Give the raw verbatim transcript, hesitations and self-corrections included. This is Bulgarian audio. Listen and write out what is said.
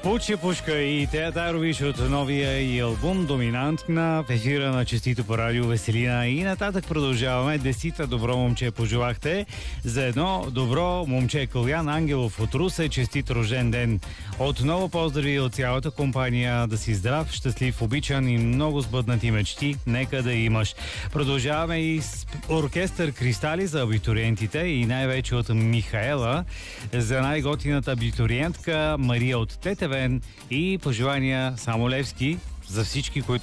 Пуче Пушка и Театар Виш от новия и албум Доминантна в ефира на Честито по радио Веселина. И нататък продължаваме. Десита добро момче пожелахте за едно добро момче. Калян Ангелов от Русе. Честит рожден ден. Отново поздрави от цялата компания. Да си здрав, щастлив, обичан и много сбъднати мечти. Нека да имаш. Продължаваме и с оркестър Кристали за абитуриентите и най-вече от Михаела за най-готината абитуриентка Мария от Тетевен и пожелания само Левски за всички, които